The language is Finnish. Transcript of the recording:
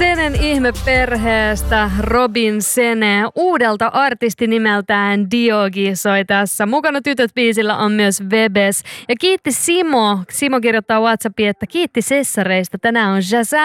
Senen ihmeperheestä Robin Sene uudelta artistinimeltään Diogi soi tässä. Mukana Tytöt-biisillä on myös Vebes. Ja kiitti Simo. Simo kirjoittaa WhatsAppiin, että kiitti sessareista. Tänään on Shazam